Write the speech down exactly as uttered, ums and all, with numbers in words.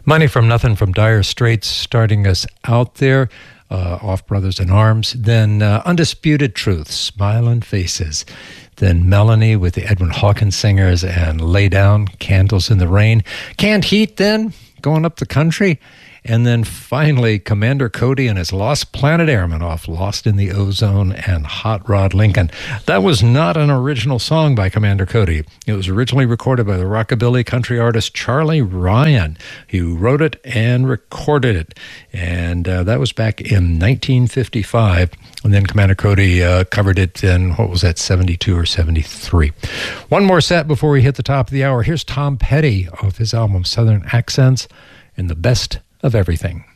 Money from Nothing from Dire Straits starting us out there, uh, off Brothers in Arms. Then uh, Undisputed Truth, Smiling Faces. Then Melanie with the Edwin Hawkins Singers and Lay Down, Candles in the Rain. Canned Heat then, going up the country. And then finally, Commander Cody and his Lost Planet Airmen off Lost in the Ozone and Hot Rod Lincoln. That was not an original song by Commander Cody. It was originally recorded by the rockabilly country artist Charlie Ryan, who wrote it and recorded it. And uh, that was back in nineteen fifty-five. And then Commander Cody uh, covered it in, what was that, seventy-two or seventy-three. One more set before we hit the top of the hour. Here's Tom Petty off his album Southern Accents and the Best of Everything.